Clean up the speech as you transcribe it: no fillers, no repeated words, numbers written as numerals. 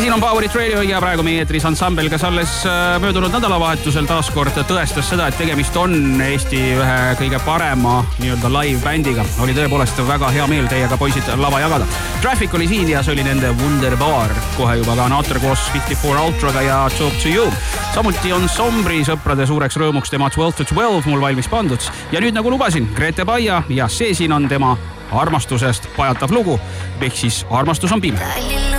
siin on Powerit Radio ja praegu meie eetris ansambel, kes alles möödunud nädalavahetusel taaskord tõestas seda, et tegemist on Eesti ühe kõige parema nii-öelda live-bändiga. Oli tõepoolest väga hea meel teiega poisid lava jagada. Traffic oli siin ja see oli nende Wunderbar. Kohe juba ka Natter koos 54 Ultraga ja Talk to You. Samuti on Sombri sõprade suureks rõõmuks tema 12 to 12 mul valmis pandud. Ja nüüd nagu lubasin, Grete Baia ja see siin on tema armastusest pajatav lugu. Ehk siis armastus on pime.